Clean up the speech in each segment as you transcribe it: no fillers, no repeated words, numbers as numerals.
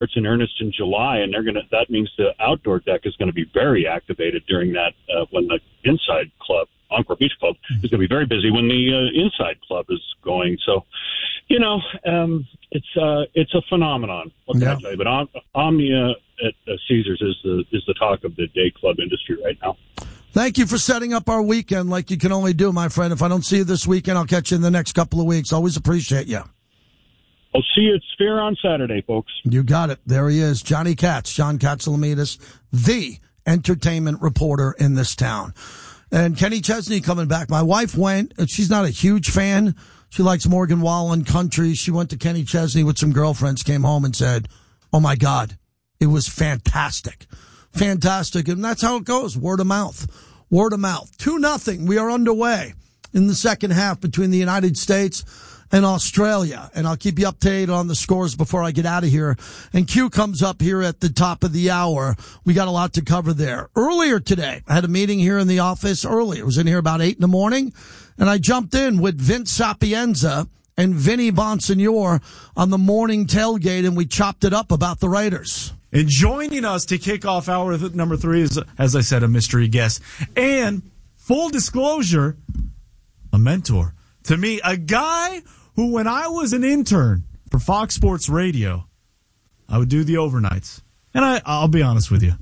in earnest in July, and that means the outdoor deck is going to be very activated during that when the inside club, Encore Beach Club, is going to be very busy when the inside club is going. So, it's a phenomenon. What can I tell you? But Omnia at Caesars is the talk of the day club industry right now. Thank you for setting up our weekend like you can only do, my friend. If I don't see you this weekend, I'll catch you in the next couple of weeks. Always appreciate you. I'll see you at Sphere on Saturday, folks. You got it. There he is, Johnny Katz, John Katsilometes, the entertainment reporter in this town. And Kenny Chesney coming back. My wife went. She's not a huge fan. She likes Morgan Wallen country. She went to Kenny Chesney with some girlfriends, came home and said, oh, my God, it was fantastic. Fantastic. And that's how it goes. Word of mouth. Word of mouth. 2-0. We are underway in the second half between the United States and Australia. And I'll keep you updated on the scores before I get out of here. And Q comes up here at the top of the hour. We got a lot to cover there. Earlier today, I had a meeting here in the office early. I was in here about 8 a.m, and I jumped in with Vince Sapienza and Vinny Bonsignore on the morning tailgate, and we chopped it up about the Raiders. And joining us to kick off hour number 3 is, as I said, a mystery guest. And full disclosure, a mentor to me, a guy who, when I was an intern for Fox Sports Radio, I would do the overnights. And I'll be honest with you,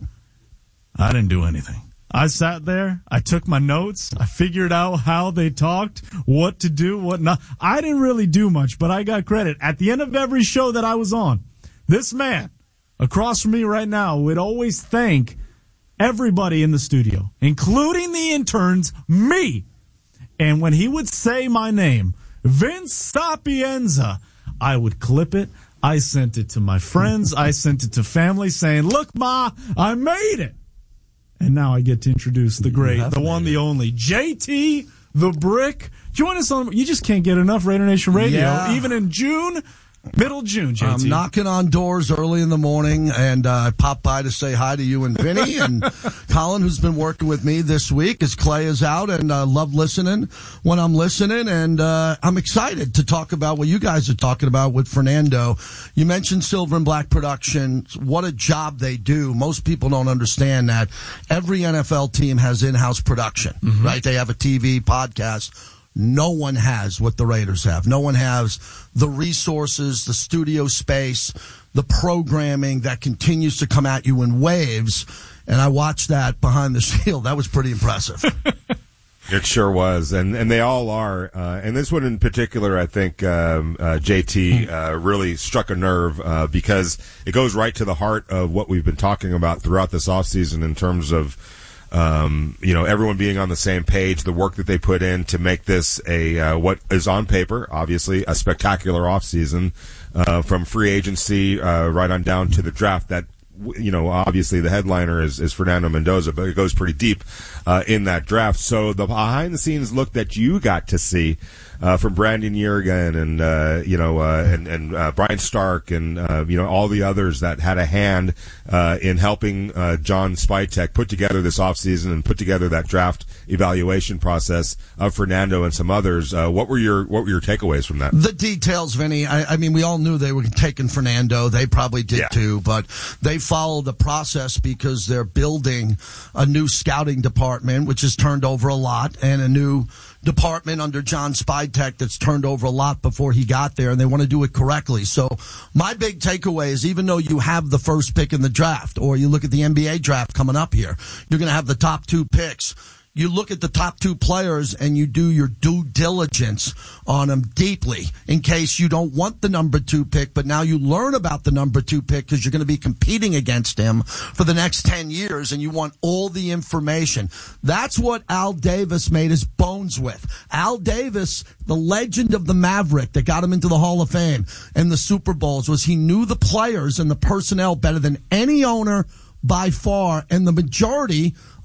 I didn't do anything. I sat there, I took my notes, I figured out how they talked, what to do, what not. I didn't really do much, but I got credit. At the end of every show that I was on, this man across from me right now would always thank everybody in the studio, including the interns, me. And when he would say my name, Vince Sapienza, I would clip it. I sent it to my friends. I sent it to family saying, look, Ma, I made it. And now I get to introduce the great, the one, the only, JT the Brick. Join us on, you just can't get enough Raider Nation Radio, even in June. Middle June, JT. I'm knocking on doors early in the morning, and I pop by to say hi to you and Vinny and Colin, who's been working with me this week as Clay is out, and love listening when I'm listening. And I'm excited to talk about what you guys are talking about with Fernando. You mentioned Silver and Black Productions. What a job they do. Most people don't understand that every NFL team has in-house production, right? They have a TV, podcast. No one has what the Raiders have. No one has the resources, the studio space, the programming that continues to come at you in waves. And I watched that behind the shield. That was pretty impressive. It sure was. And they all are. And this one in particular, I think, JT, really struck a nerve, because it goes right to the heart of what we've been talking about throughout this offseason in terms of, everyone being on the same page, the work that they put in to make this what is on paper, obviously, a spectacular offseason, from free agency, right on down to the draft. That, obviously the headliner is Fernando Mendoza, but it goes pretty deep, in that draft. So the behind the scenes look that you got to see, from Brandon Jurgen and Brian Stark and all the others that had a hand in helping John Spytek put together this offseason and put together that draft evaluation process of Fernando and some others. What were your takeaways from that? The details, Vinny. I mean, we all knew they were taking Fernando. They probably did too, but they followed the process because they're building a new scouting department, which has turned over a lot, and a new department under John Spytek that's turned over a lot before he got there, and they want to do it correctly. So my big takeaway is, even though you have the first pick in the draft, or you look at the NBA draft coming up here, you're going to have the top 2 picks. You look at the top 2 players and you do your due diligence on them deeply in case you don't want the number 2 pick, but now you learn about the number 2 pick because you're going to be competing against him for the next 10 years, and you want all the information. That's what Al Davis made his bones with. Al Davis, the legend of the Maverick that got him into the Hall of Fame and the Super Bowls, was he knew the players and the personnel better than any owner by far, and the majority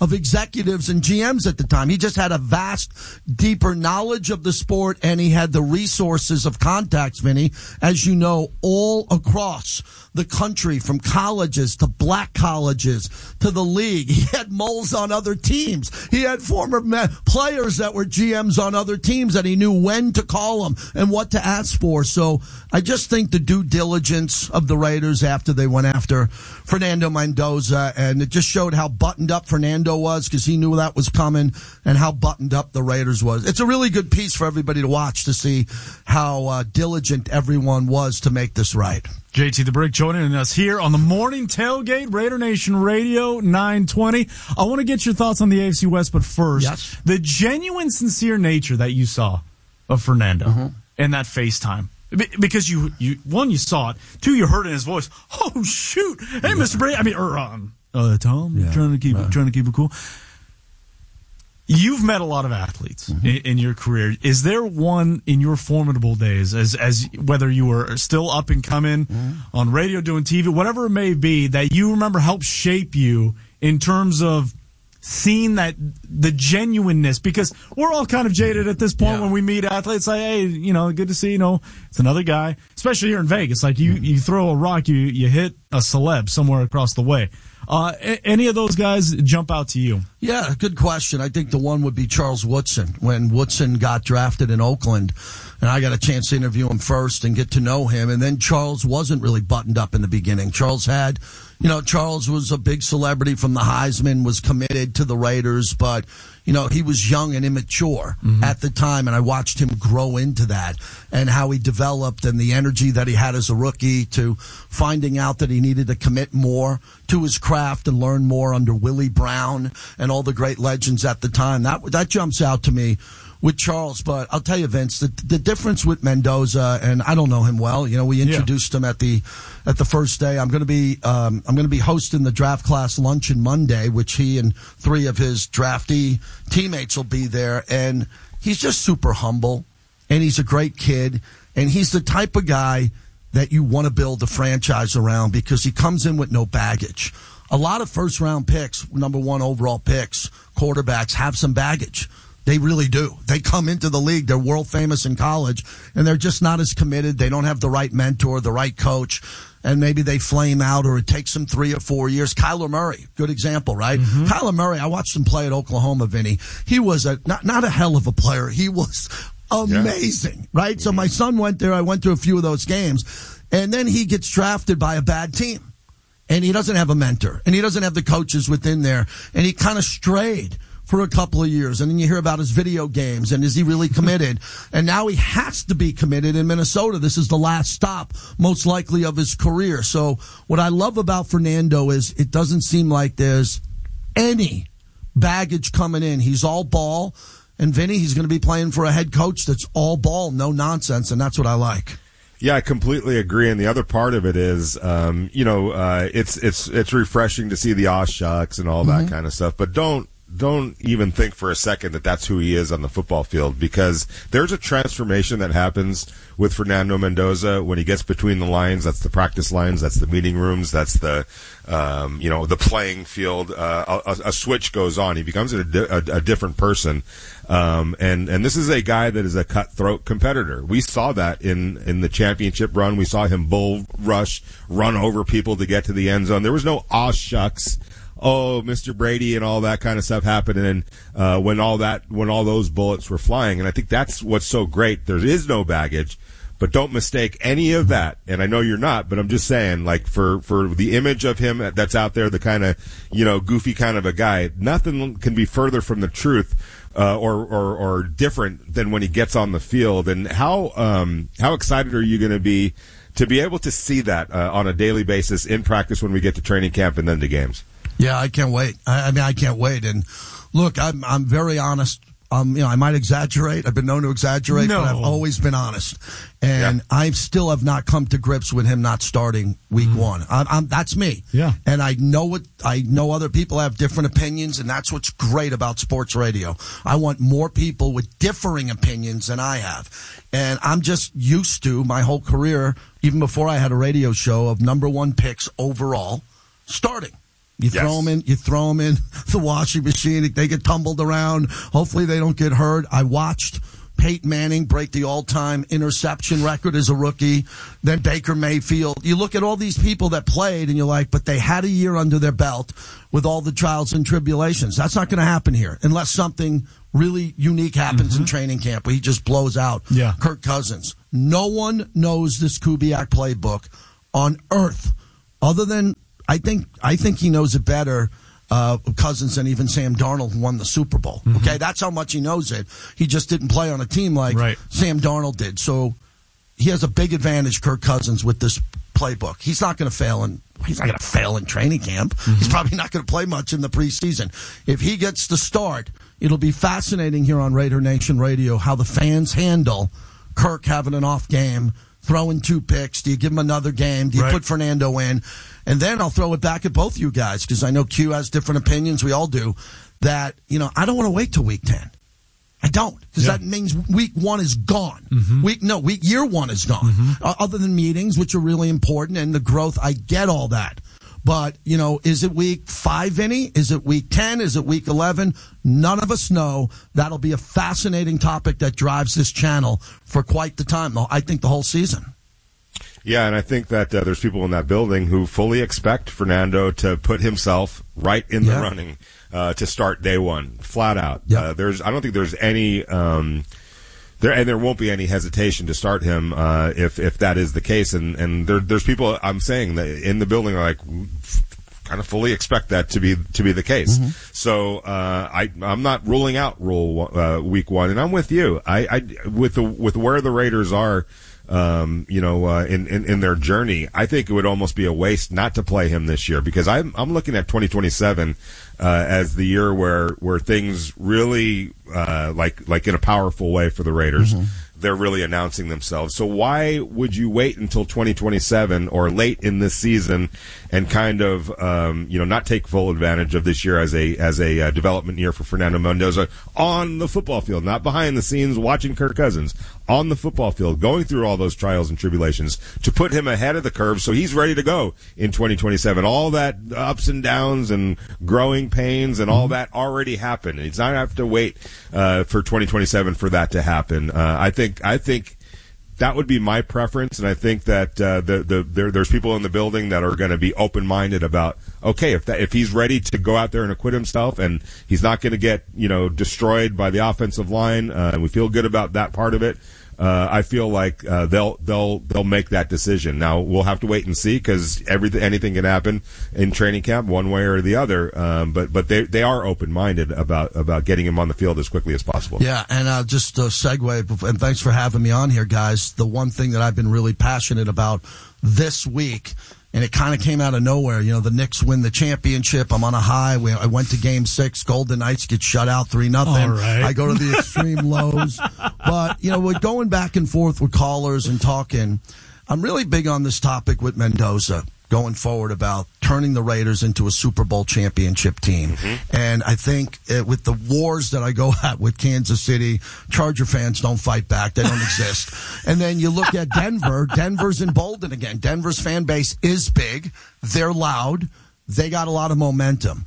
of executives and GMs at the time. He just had a vast, deeper knowledge of the sport, and he had the resources of contacts, Vinny, as you know, all across the country, from colleges to black colleges to the league. He had moles on other teams. He had former players that were GMs on other teams that he knew when to call them and what to ask for. So I just think the due diligence of the Raiders after they went after Fernando Mendoza, and it just showed how buttoned up Fernando was, because he knew that was coming, and how buttoned up the Raiders was. It's a really good piece for everybody to watch, to see how diligent everyone was to make this right. JT the Brick joining us here on the Morning Tailgate, Raider Nation Radio 920. I want to get your thoughts on the AFC West, but first, yes, the genuine, sincere nature that you saw of Fernando in that FaceTime. Because you saw it. Two, you heard it in his voice. Oh, shoot. Hey, Mr. Brady. I mean, Tom, trying to keep it cool. You've met a lot of athletes in your career. Is there one in your formidable days, as whether you were still up and coming on radio, doing TV, whatever it may be, that you remember helped shape you in terms of seeing that the genuineness? Because we're all kind of jaded at this point when we meet athletes. Like, hey, good to see. It's another guy. Especially here in Vegas, like you throw a rock, you hit a celeb somewhere across the way. Any of those guys jump out to you? Yeah, good question. I think the one would be Charles Woodson. When Woodson got drafted in Oakland, and I got a chance to interview him first and get to know him, and then Charles wasn't really buttoned up in the beginning. Charles was a big celebrity from the Heisman, was committed to the Raiders, but he was young and immature at the time, and I watched him grow into that, and how he developed, and the energy that he had as a rookie, to finding out that he needed to commit more to his craft and learn more under Willie Brown and all the great legends at the time. That jumps out to me with Charles. But I'll tell you, Vince, the difference with Mendoza, and I don't know him well. We introduced him at the first day. I'm going to be hosting the draft class luncheon Monday, which he and 3 of his draftee teammates will be there. And he's just super humble, and he's a great kid, and he's the type of guy that you want to build a franchise around, because he comes in with no baggage. A lot of first-round picks, number 1 overall picks, quarterbacks, have some baggage. They really do. They come into the league, they're world famous in college, and they're just not as committed. They don't have the right mentor, the right coach, and maybe they flame out, or it takes them 3 or 4 years. Kyler Murray, good example, right? Kyler Murray, I watched him play at Oklahoma, Vinny. He was not a hell of a player. He was amazing, right? So my son went there. I went to a few of those games, and then he gets drafted by a bad team, and he doesn't have a mentor, and he doesn't have the coaches within there, and he kind of strayed for a couple of years. And then you hear about his video games, and is he really committed? And now he has to be committed in Minnesota. This is the last stop, most likely, of his career. So what I love about Fernando is it doesn't seem like there's any baggage coming in. He's all ball. And Vinny, he's going to be playing for a head coach that's all ball, no nonsense, and that's what I like. Yeah, I completely agree. And the other part of it is, it's refreshing to see the aw shucks and all that kind of stuff. But don't even think for a second that that's who he is on the football field, because there's a transformation that happens with Fernando Mendoza when he gets between the lines. That's the practice lines. That's the meeting rooms. That's the playing field. A switch goes on. He becomes a different person. And this is a guy that is a cutthroat competitor. We saw that in the championship run. We saw him bull rush, run over people to get to the end zone. There was no aw shucks. Oh, Mr. Brady and all that kind of stuff happening when all those bullets were flying. And I think that's what's so great. There is no baggage, but don't mistake any of that. And I know you're not, but I'm just saying, like, for the image of him that's out there, the kind of, goofy kind of a guy, nothing can be further from the truth. Or different than when he gets on the field. And how excited are you going to be able to see that on a daily basis in practice when we get to training camp and then to games? Yeah, I can't wait. I can't wait. And look, I'm very honest. I might exaggerate. I've been known to exaggerate, but I've always been honest. And I still have not come to grips with him not starting week 1. That's me. Yeah. And I know other people have different opinions, and that's what's great about sports radio. I want more people with differing opinions than I have. And I'm just used to my whole career, even before I had a radio show, of number 1 picks overall starting. You throw them in the washing machine. They get tumbled around. Hopefully they don't get hurt. I watched Peyton Manning break the all-time interception record as a rookie. Then Baker Mayfield. You look at all these people that played, and you're like, but they had a year under their belt with all the trials and tribulations. That's not going to happen here unless something really unique happens in training camp where he just blows out Kirk Cousins. No one knows this Kubiak playbook on earth other than I think he knows it better, Cousins, than even Sam Darnold, who won the Super Bowl. Okay, that's how much he knows it. He just didn't play on a team like Sam Darnold did. So he has a big advantage, Kirk Cousins, with this playbook. He's not going to fail in training camp. He's probably not going to play much in the preseason. If he gets the start, it'll be fascinating here on Raider Nation Radio how the fans handle Kirk having an off game, throwing 2 picks. Do you give him another game? Do you put Fernando in? And then I'll throw it back at both you guys because I know Q has different opinions. We all do. That, I don't want to wait till week 10. I don't, because that means week 1 is gone. Year 1 is gone. Other than meetings, which are really important, and the growth, I get all that. But, is it week 5 any? Is it week 10? Is it week 11? None of us know. That'll be a fascinating topic that drives this channel for quite the time, I think the whole season. Yeah, and I think that there's people in that building who fully expect Fernando to put himself right in the running to start day 1, flat out. I don't think there's any there won't be any hesitation to start him if that is the case. And there's people I'm saying that in the building are like kind of fully expect that to be the case. So I'm not ruling out week 1, and I'm with you. With where the Raiders are. In their journey, I think it would almost be a waste not to play him this year because I'm looking at 2027 as the year where things really like in a powerful way for the Raiders. They're really announcing themselves. So why would you wait until 2027 or late in this season and kind of not take full advantage of this year as a development year for Fernando Mendoza on the football field, not behind the scenes watching Kirk Cousins, on the football field, going through all those trials and tribulations to put him ahead of the curve so he's ready to go in 2027. All that ups and downs and growing pains and all that already happened. He's not have to wait for 2027 for that to happen. I think that would be my preference, and I think that there's people in the building that are going to be open-minded about if he's ready to go out there and acquit himself, and he's not going to get destroyed by the offensive line, and we feel good about that part of it. I feel like they'll make that decision. Now we'll have to wait and see because anything can happen in training camp one way or the other. But they are open minded about getting him on the field as quickly as possible. Yeah, and just a segue, and thanks for having me on here, guys. The one thing that I've been really passionate about this week. And it kind of came out of nowhere. The Knicks win the championship. I'm on a high. I went to Game 6. Golden Knights get shut out 3-0. Right. I go to the extreme lows. But, we're going back and forth with callers and talking. I'm really big on this topic with Mendoza going forward about turning the Raiders into a Super Bowl championship team. And I think with the wars that I go at with Kansas City, Charger fans don't fight back. They don't exist. And then you look at Denver. Denver's emboldened again. Denver's fan base is big. They're loud. They got a lot of momentum.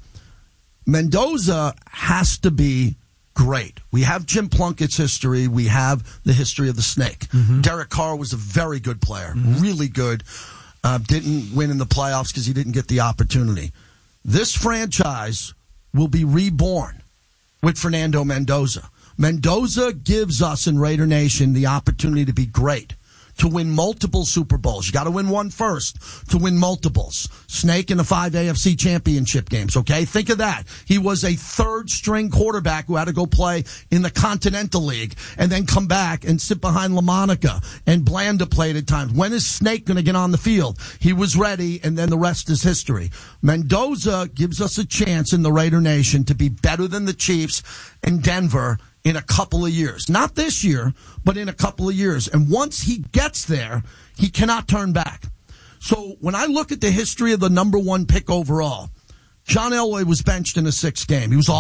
Mendoza has to be great. We have Jim Plunkett's history. We have the history of the snake. Derek Carr was a very good player, really good. Didn't win in the playoffs because he didn't get the opportunity. This franchise will be reborn with Fernando Mendoza. Mendoza gives us in Raider Nation the opportunity to be great, to win multiple Super Bowls. You got to win one first to win multiples. Snake in the 5 AFC championship games, okay? Think of that. He was a third-string quarterback who had to go play in the Continental League and then come back and sit behind LaMonica, and Blanda played at times. When is Snake going to get on the field? He was ready, and then the rest is history. Mendoza gives us a chance in the Raider Nation to be better than the Chiefs and Denver in a couple of years. Not this year, but in a couple of years. And once he gets there, he cannot turn back. So when I look at the history of the number 1 pick overall, John Elway was benched in the 6th game. He was awful.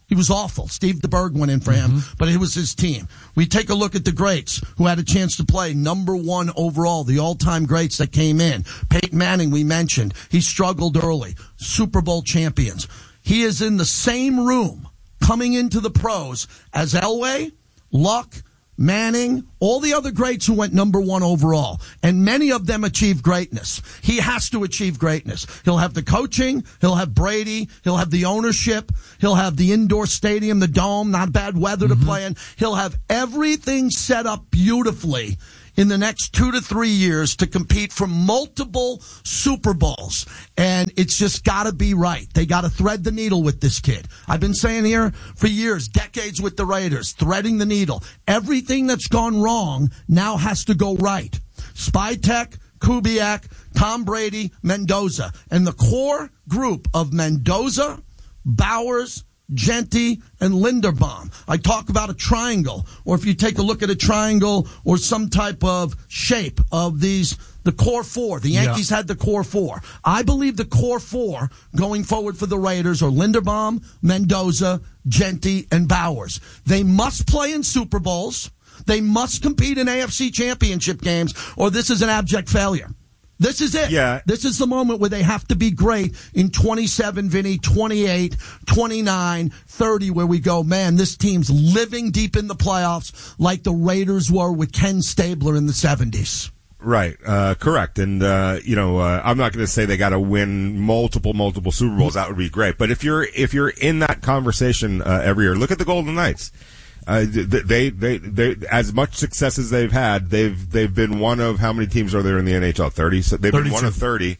He was awful. Steve DeBerg went in for him, but it was his team. We take a look at the greats who had a chance to play number 1 overall, the all-time greats that came in. Peyton Manning, we mentioned. He struggled early. Super Bowl champions. He is in the same room coming into the pros as Elway, Luck, Manning, all the other greats who went number 1 overall, and many of them achieved greatness. He has to achieve greatness. He'll have the coaching, he'll have Brady, he'll have the ownership, he'll have the indoor stadium, the dome, not bad weather to play in. He'll have everything set up beautifully in the next 2 to 3 years to compete for multiple Super Bowls. And it's just got to be right. They got to thread the needle with this kid. I've been saying here for years, decades with the Raiders, threading the needle. Everything that's gone wrong now has to go right. Spytek, Kubiak, Tom Brady, Mendoza. And the core group of Mendoza, Bowers, Genti, and Linderbaum. I talk about a triangle, or if you take a look at a triangle or some type of shape of these, the core 4. The Yankees had the core 4. I believe the core 4 going forward for the Raiders are Linderbaum, Mendoza, Genti, and Bowers. They must play in Super Bowls. They must compete in AFC championship games, or this is an abject failure. This is it. Yeah. This is the moment where they have to be great in 27, Vinny, 28, 29, 30, where we go, man, this team's living deep in the playoffs like the Raiders were with Ken Stabler in the 70s. Right, correct. And, I'm not going to say they got to win multiple Super Bowls. That would be great. But if you're in that conversation every year, look at the Golden Knights. They as much success as they've had, they've been one of, how many teams are there in the NHL? 30. So they've 32. Been one of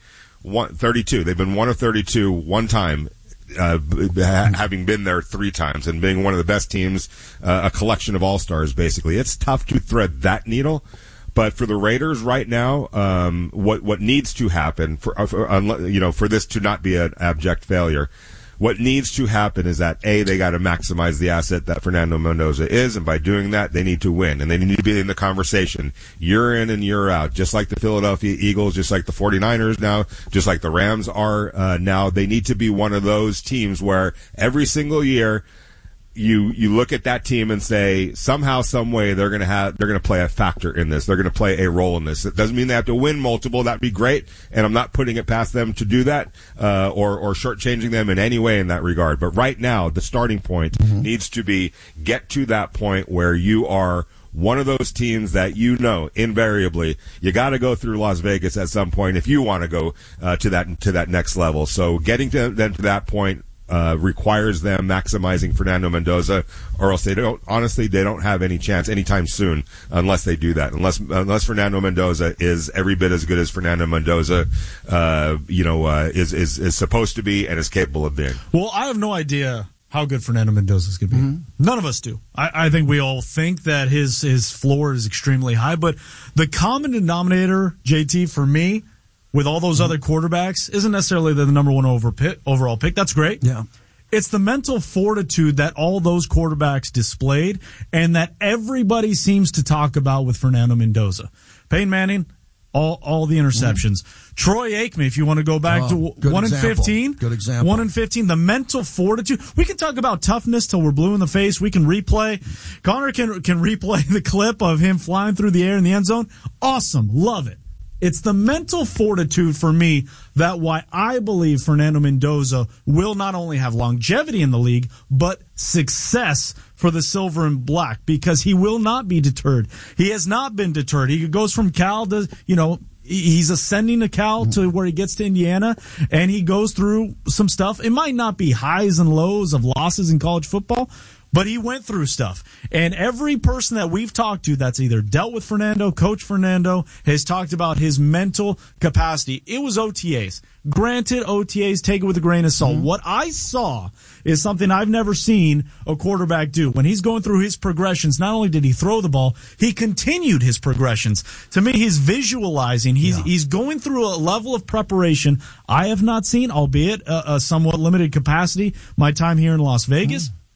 32. They've been one of 32 one time, having been there 3 times and being one of the best teams, a collection of all-stars basically. It's tough to thread that needle. But for the Raiders right now, what needs to happen for this to not be an abject failure, what needs to happen is that, A, they got to maximize the asset that Fernando Mendoza is, and by doing that, they need to win, and they need to be in the conversation year in and year out, just like the Philadelphia Eagles, just like the 49ers now, just like the Rams are now. They need to be one of those teams where every single year you look at that team and say, somehow, some way, they're going to play a factor in this. They're going to play a role in this. It doesn't mean they have to win multiple. That'd be great. And I'm not putting it past them to do that, or shortchanging them in any way in that regard. But right now, the starting point needs to be get to that point where you are one of those teams that invariably you got to go through Las Vegas at some point if you want to go to that next level. So getting to that point requires them maximizing Fernando Mendoza, or else they don't have any chance anytime soon unless they do that. Unless Fernando Mendoza is every bit as good as Fernando Mendoza, is supposed to be and is capable of being. Well, I have no idea how good Fernando Mendoza is going to be. None of us do. I think we all think that his floor is extremely high, but the common denominator, JT, for me, with all those other quarterbacks, isn't necessarily the number 1 overall pick. That's great. Yeah. It's the mental fortitude that all those quarterbacks displayed and that everybody seems to talk about with Fernando Mendoza. Peyton Manning, all the interceptions. Troy Aikman, if you want to go back to 1-15. Good example. 1-15, the mental fortitude. We can talk about toughness till we're blue in the face. We can replay. Connor can replay the clip of him flying through the air in the end zone. Awesome. Love it. It's the mental fortitude for me that why I believe Fernando Mendoza will not only have longevity in the league, but success for the silver and black, because he will not be deterred. He has not been deterred. He goes from Cal to, he's ascending to Cal to where he gets to Indiana, and he goes through some stuff. It might not be highs and lows of losses in college football, but he went through stuff. And every person that we've talked to that's either dealt with Fernando, Coach Fernando, has talked about his mental capacity. It was OTAs. Granted, OTAs, take it with a grain of salt. What I saw is something I've never seen a quarterback do. When he's going through his progressions, not only did he throw the ball, he continued his progressions. To me, he's visualizing. He's going through a level of preparation I have not seen, albeit a somewhat limited capacity, my time here in Las Vegas.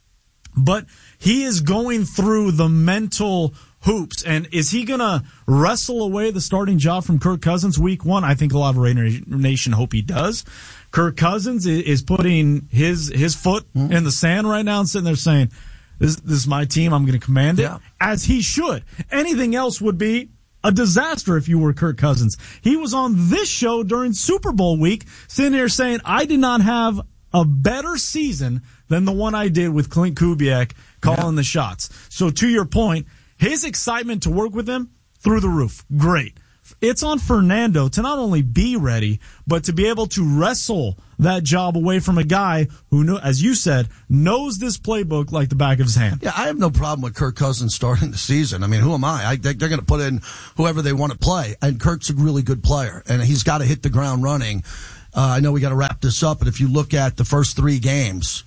But he is going through the mental hoops. And is he going to wrestle away the starting job from Kirk Cousins week 1? I think a lot of Raider Nation hope he does. Kirk Cousins is putting his foot in the sand right now and sitting there saying, this is my team. I'm going to command it, as he should. Anything else would be a disaster if you were Kirk Cousins. He was on this show during Super Bowl week sitting here saying, I did not have a better season than the one I did with Clint Kubiak calling the shots. So to your point, his excitement to work with him, through the roof. Great. It's on Fernando to not only be ready, but to be able to wrestle that job away from a guy who, as you said, knows this playbook like the back of his hand. Yeah, I have no problem with Kirk Cousins starting the season. I mean, who am I? They're going to put in whoever they want to play, and Kirk's a really good player, and he's got to hit the ground running. I know we got to wrap this up, but if you look at the first 3 games,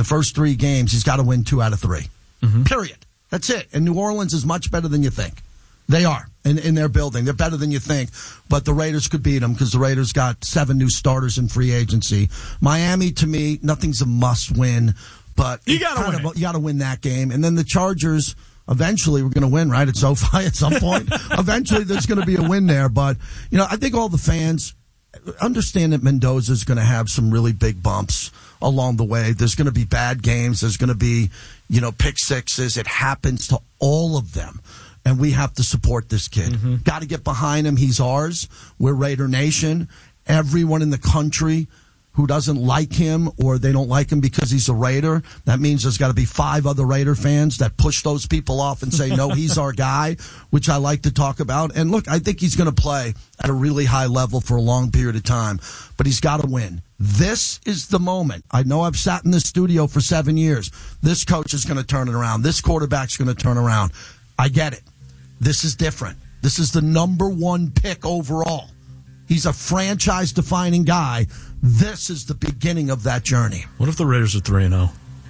he's got to win 2 out of 3. Mm-hmm. Period. That's it. And New Orleans is much better than you think. They are in their building. They're better than you think, but the Raiders could beat them because the Raiders got 7 new starters in free agency. Miami, to me, nothing's a must win, but you got to win that game. And then the Chargers, eventually we're going to win, right? At SoFi at some point. Eventually there's going to be a win there, but I think all the fans understand that Mendoza is going to have some really big bumps along the way. There's going to be bad games. There's going to be, pick sixes. It happens to all of them. And we have to support this kid. Mm-hmm. Got to get behind him. He's ours. We're Raider Nation. Everyone in the country who doesn't like him or they don't like him because he's a Raider, that means there's got to be 5 other Raider fans that push those people off and say, no, he's our guy, which I like to talk about. And look, I think he's going to play at a really high level for a long period of time, but he's got to win. This is the moment. I know I've sat in this studio for 7 years. This coach is going to turn it around. This quarterback's going to turn around. I get it. This is different. This is the number 1 pick overall. He's a franchise-defining guy. This is the beginning of that journey. What if the Raiders are 3-0?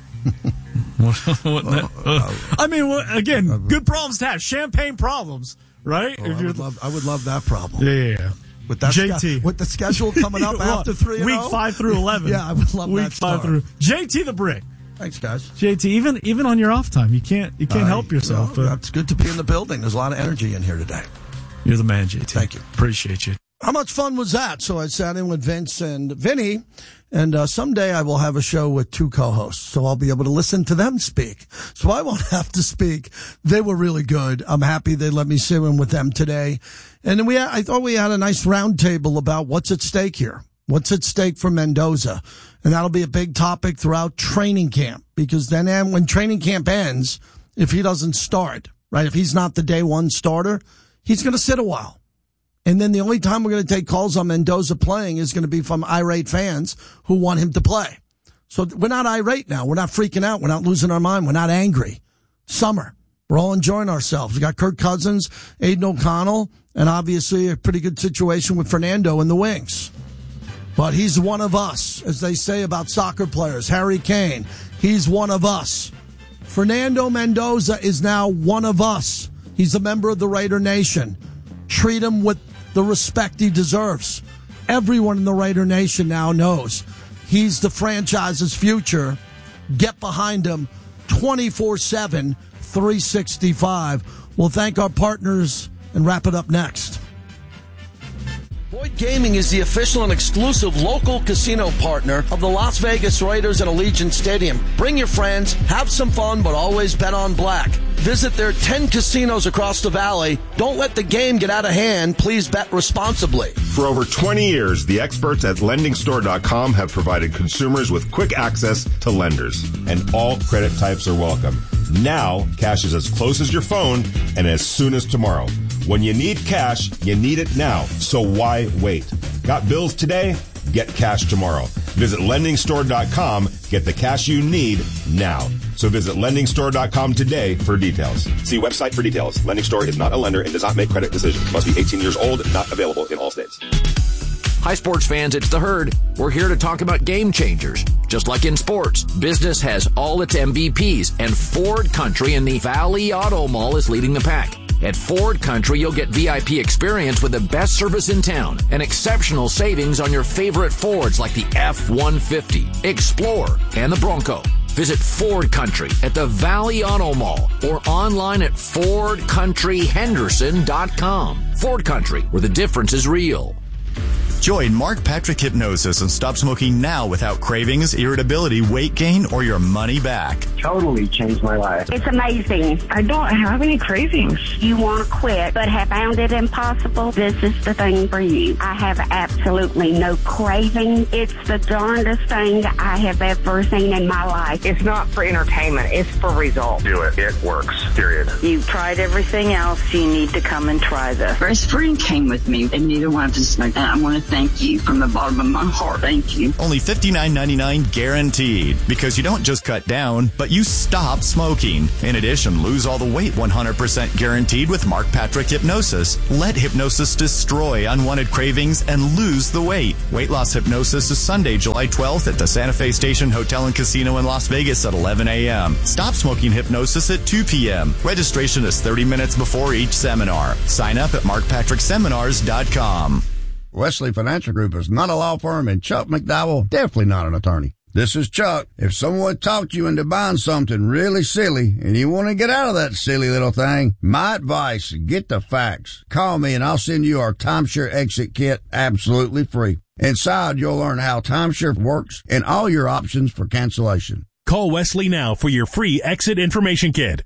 I mean, again, good problems to have. Champagne problems, right? Oh, I would love that problem. Yeah. With that JT. With the schedule coming up after 3-0? Week 5 through 11. Yeah, I would love Week that 5 through. JT the Brick. Thanks, guys. JT, even on your off time, you can't help yourself. It's good to be in the building. There's a lot of energy in here today. You're the man, JT. Thank you. Appreciate you. How much fun was that? So I sat in with Vince and Vinny, and someday I will have a show with 2 co-hosts, so I'll be able to listen to them speak. So I won't have to speak. They were really good. I'm happy they let me sit in with them today. And then I thought we had a nice round table about what's at stake here. What's at stake for Mendoza? And that'll be a big topic throughout training camp, because then when training camp ends, if he doesn't start, right, if he's not the day 1 starter, he's going to sit a while. And then the only time we're going to take calls on Mendoza playing is going to be from irate fans who want him to play. So we're not irate now. We're not freaking out. We're not losing our mind. We're not angry. Summer. We're all enjoying ourselves. We got Kirk Cousins, Aiden O'Connell, and obviously a pretty good situation with Fernando in the wings. But he's one of us, as they say about soccer players. Harry Kane, he's one of us. Fernando Mendoza is now one of us. He's a member of the Raider Nation. Treat him with the respect he deserves. Everyone in the Raider Nation now knows he's the franchise's future. Get behind him 24/7, 365. We'll thank our partners and wrap it up next. Boyd Gaming is the official and exclusive local casino partner of the Las Vegas Raiders and Allegiant Stadium. Bring your friends, have some fun, but always bet on black. Visit their 10 casinos across the valley. Don't let the game get out of hand. Please bet responsibly. For over 20 years, the experts at LendingStore.com have provided consumers with quick access to lenders. And all credit types are welcome. Now, cash is as close as your phone and as soon as tomorrow. When you need cash, you need it now. So why wait? Got bills today? Get cash tomorrow. Visit LendingStore.com. Get the cash you need now. So visit LendingStore.com today for details. See website for details. Lending Store is not a lender and does not make credit decisions. Must be 18 years old. Not available in all states. Hi, sports fans. It's The Herd. We're here to talk about game changers. Just like in sports, business has all its MVPs, and Ford Country in the Valley Auto Mall is leading the pack. At Ford Country, you'll get VIP experience with the best service in town and exceptional savings on your favorite Fords like the F-150, Explorer, and the Bronco. Visit Ford Country at the Valley Auto Mall or online at FordCountryHenderson.com. Ford Country, where the difference is real. Join Mark Patrick Hypnosis and stop smoking now without cravings, irritability, weight gain, or your money back. Totally changed my life. It's amazing. I don't have any cravings. You want to quit, but have found it impossible? This is the thing for you. I have absolutely no craving. It's the darndest thing I have ever seen in my life. It's not for entertainment. It's for results. Do it. It works. Period. You've tried everything else. You need to come and try this. Best friend came with me, and neither one of us smoked. And I want to thank you from the bottom of my heart. Thank you. Only $59.99 guaranteed, because you don't just cut down, but you stop smoking. In addition, lose all the weight 100% guaranteed with Mark Patrick Hypnosis. Let hypnosis destroy unwanted cravings and lose the weight. Weight loss hypnosis is Sunday, July 12th at the Santa Fe Station Hotel and Casino in Las Vegas at 11 a.m. Stop smoking hypnosis at 2 p.m. Registration is 30 minutes before each seminar. Sign up at markpatrickseminars.com. Wesley Financial Group is not a law firm, and Chuck McDowell, definitely not an attorney. This is Chuck. If someone talked you into buying something really silly and you want to get out of that silly little thing, my advice, get the facts. Call me and I'll send you our timeshare exit kit absolutely free. Inside, you'll learn how timeshare works and all your options for cancellation. Call Wesley now for your free exit information kit.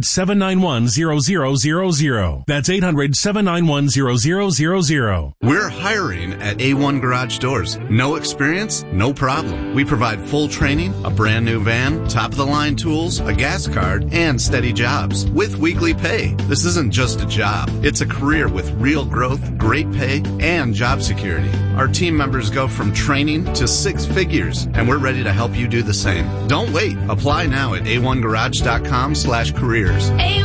800-791-0000. That's 800-791-0000. We're hiring at A1 Garage Doors. No experience? No problem. We provide full training, a brand new van, top-of-the-line tools, a gas card, and steady jobs with weekly pay. This isn't just a job. It's a career with real growth, great pay, and job security. Our team members go from training to 6 figures, and we're ready to help you do the same. Don't wait. Apply now at a1garage.com/careers.